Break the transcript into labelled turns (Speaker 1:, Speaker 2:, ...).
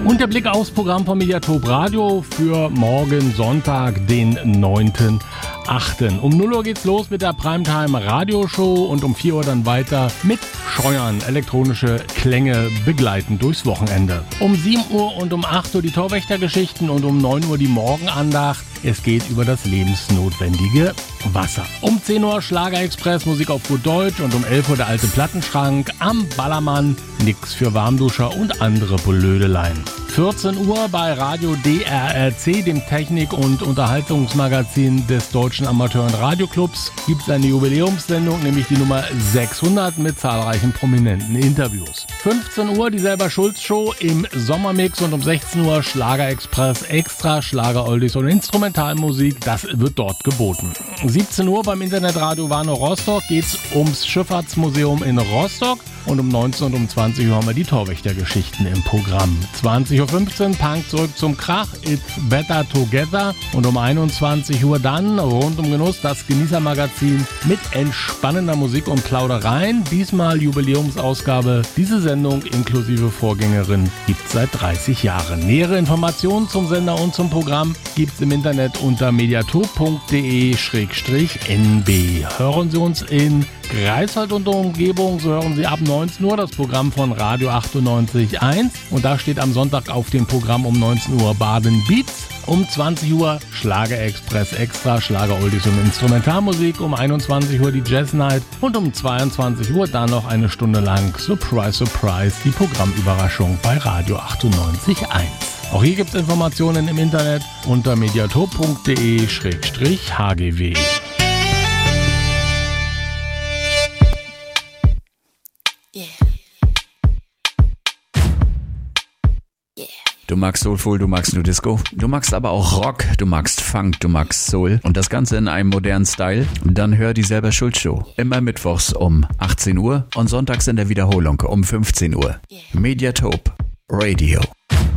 Speaker 1: Und der Blick aufs Programm von Mediatop Radio für morgen Sonntag, den 9.8. Um 0 Uhr geht's los mit der Primetime Radioshow und um 4 Uhr dann weiter mit Scheuern, elektronische Klänge begleitend durchs Wochenende. Um 7 Uhr und um 8 Uhr die Torwächtergeschichten und um 9 Uhr die Morgenandacht. Es geht über das lebensnotwendige Wasser. Um 10 Uhr Schlagerexpress, Musik auf gut Deutsch und um 11 Uhr der alte Plattenschrank am Ballermann. Nix für Warmduscher und andere Blödeleien. 14 Uhr bei Radio DRRC, dem Technik- und Unterhaltungsmagazin des Deutschen Amateur- und Radioclubs, gibt es eine Jubiläumssendung, nämlich die Nummer 600 mit zahlreichen prominenten Interviews. 15 Uhr die Selber-Schulz-Show im Sommermix und um 16 Uhr Schlagerexpress, extra Schlager-Oldies und Instrumentalmusik, das wird dort geboten. 17 Uhr beim Internetradio Warnow Rostock geht's ums Schifffahrtsmuseum in Rostock. Und um 19 und um 20 Uhr haben wir die Torwächtergeschichten im Programm. 20.15 Uhr Punk zurück zum Krach, It's Better Together. Und um 21 Uhr dann rund um Genuss das Genießermagazin mit entspannender Musik und Plaudereien. Diesmal Jubiläumsausgabe. Diese Sendung inklusive Vorgängerin gibt es seit 30 Jahren. Nähere Informationen zum Sender und zum Programm gibt es im Internet unter mediatop.de/nb. Hören Sie uns in Greifswald und der Umgebung, so hören Sie ab 19 Uhr das Programm von Radio 98.1 und da steht am Sonntag auf dem Programm um 19 Uhr Baden Beats, um 20 Uhr Schlagerexpress extra, Schlager-Oldies und Instrumentalmusik, um 21 Uhr die Jazz Night und um 22 Uhr dann noch eine Stunde lang Surprise, Surprise, die Programmüberraschung bei Radio 98.1. Auch hier gibt es Informationen im Internet unter mediatop.de/hgw.
Speaker 2: Du magst Soulful, du magst New Disco, du magst aber auch Rock, du magst Funk, du magst Soul und das Ganze in einem modernen Style? Dann hör die Selber-Schulz-Show. Immer mittwochs um 18 Uhr und sonntags in der Wiederholung um 15 Uhr. Mediatop Radio.